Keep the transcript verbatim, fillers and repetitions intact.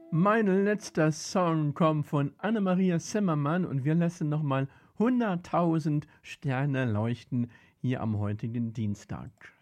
Mein letzter Song kommt von Annemaria Zimmermann und wir lassen nochmal hunderttausend Sterne leuchten hier am heutigen Dienstag.